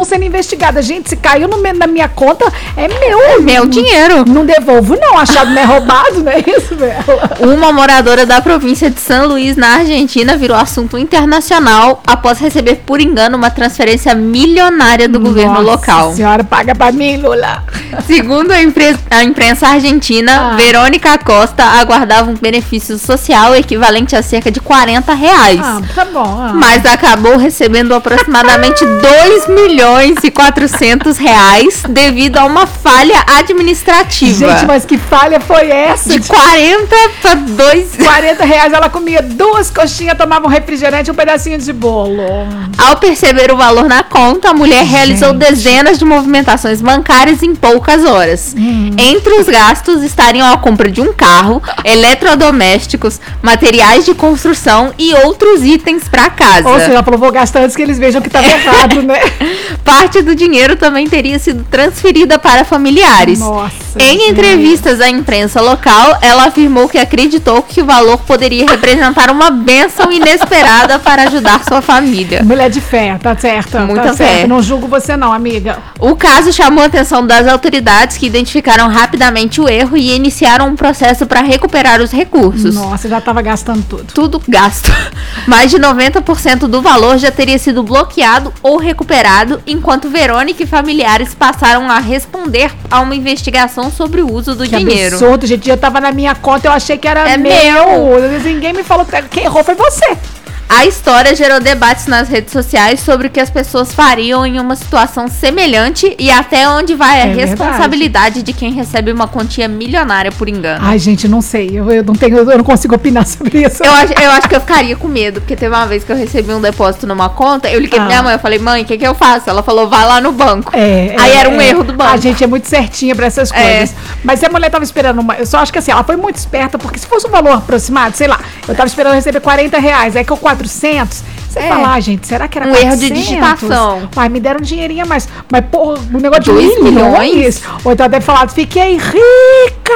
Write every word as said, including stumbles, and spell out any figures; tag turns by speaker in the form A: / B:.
A: sendo investigadas. Gente, se caiu no, na minha conta, é meu.
B: É meu
A: não,
B: dinheiro.
A: Não devolvo, não. Achado não é roubado, não é isso, Bela?
B: Uma moradora da província de São Luís, na Argentina, virou assunto internacional após receber, por engano, uma transferência milionária do
A: Nossa
B: governo local.
A: A senhora paga pra mim, Lula.
B: Segundo a, impre- a imprensa argentina,
A: Ah.
B: Verônica Costa aguardava um benefício social equivalente a cerca de quarenta reais.
A: Ah, tá bom. Ah.
B: Mas acabou recebendo aproximadamente dois milhões e quatrocentos reais devido a uma falha administrativa.
A: Gente, mas que falha foi essa?
B: De quarenta para dois.
A: quarenta reais ela comia duas coxinhas, tomava um refrigerante e um pedacinho de bolo.
B: Ao perceber o valor na conta, a mulher
A: Gente.
B: realizou dezenas de movimentações bancárias em poucas horas.
A: Hum.
B: Entre os gastos estariam a compra de um carro, eletrodomésticos, materiais de construção e outros itens para casa.
A: Ou seja, ela falou, vou gastar antes que eles vejam que estava errado, né?
B: Parte do dinheiro também teria sido transferida para familiares.
A: Nossa,
B: Em
A: gente.
B: entrevistas à imprensa local, ela afirmou que acreditou que o valor poderia representar uma bênção inesperada para ajudar sua família.
A: Mulher de fé, tá certa.
B: Muita
A: tá certa.
B: fé.
A: Não julgo você não, amiga.
B: O caso chamou a atenção das autoridades, que identificaram rapidamente o erro e iniciaram um processo para recuperar os recursos.
A: Nossa, já tava gastando tudo.
B: Tudo gasto. Mais de noventa por cento do valor já teria sido bloqueado ou recuperado, enquanto Verônica e familiares passaram a responder a uma investigação sobre o uso do
A: Que
B: dinheiro.
A: absurdo, gente. Já tava na minha conta, eu achei que era
B: É
A: meu.
B: meu.
A: Ninguém me falou que quem errou foi você.
B: A história gerou debates nas redes sociais sobre o que as pessoas fariam em uma situação semelhante e até onde vai a
A: É
B: responsabilidade de quem recebe uma quantia milionária por engano.
A: Ai, gente, não sei. Eu, eu não tenho, eu não consigo opinar sobre isso.
B: Eu acho, eu acho que eu ficaria com medo, porque teve uma vez que eu recebi um depósito numa conta, eu liguei
A: Ah.
B: pra minha mãe, eu falei, mãe, o que que eu faço? Ela falou, vai lá no banco.
A: É,
B: Aí
A: é,
B: era um
A: é.
B: erro do banco.
A: A gente é muito certinha pra essas
B: É.
A: coisas. Mas se a mulher tava esperando uma. Eu só acho que assim, ela foi muito esperta, porque se fosse um valor aproximado, sei lá, eu tava esperando receber quarenta reais, aí que eu quatrocentos. Você
B: É.
A: fala, ah, gente, será que era
B: Um
A: quatrocentos?
B: erro de digitação.
A: Ai, me deram um dinheirinho a mais. Mas, pô, o negócio de
B: Dois
A: milhões.
B: milhões?
A: Ou então deve falar, fiquei rica.